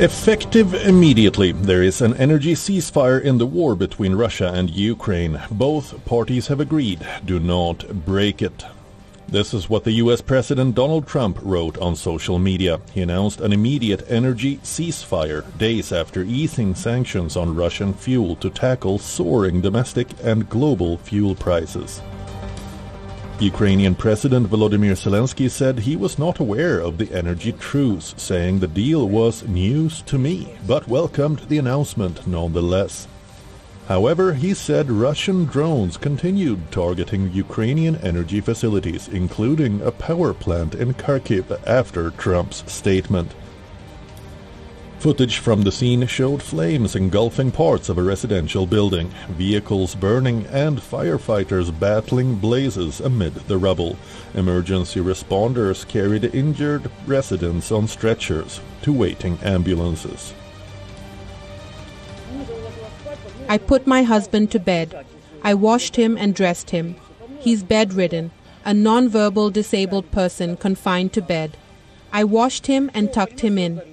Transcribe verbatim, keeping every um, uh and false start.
Effective immediately. There is an energy ceasefire in the war between Russia and Ukraine. Both parties have agreed. Do not break it. This is what the U S President Donald Trump wrote on social media. He announced an immediate energy ceasefire days after easing sanctions on Russian fuel to tackle soaring domestic and global fuel prices. Ukrainian President Volodymyr Zelensky said he was not aware of the energy truce, saying the deal was news to me, but welcomed the announcement nonetheless. However, he said Russian drones continued targeting Ukrainian energy facilities, including a power plant in Kharkiv, after Trump's statement. Footage from the scene showed flames engulfing parts of a residential building, vehicles burning, and firefighters battling blazes amid the rubble. Emergency responders carried injured residents on stretchers to waiting ambulances. I put my husband to bed. I washed him and dressed him. He's bedridden, a non-verbal disabled person confined to bed. I washed him and tucked him in.